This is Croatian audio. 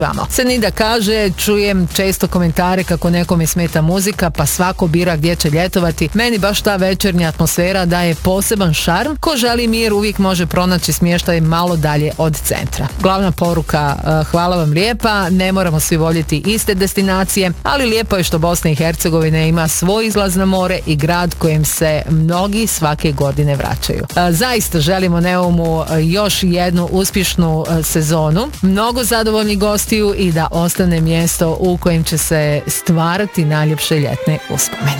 Senida kaže, čujem često komentare kako nekome smeta muzika, pa svako bira gdje će ljetovati. Meni baš ta večernja atmosfera daje poseban šarm. Ko želi mir uvijek može pronaći smještaj malo dalje od centra. Glavna poruka, hvala vam lijepa, ne moramo svi voljeti iste destinacije, ali lijepo je što Bosna i Hercegovina ima svoj izlaz na more i grad kojem se mnogi svake godine vraćaju. Zaista želimo Neumu još jednu uspješnu sezonu, mnogo zadovoljnih gostiju i da ostane mjesto u kojem će se stvarati najljepše ljetne uspomene.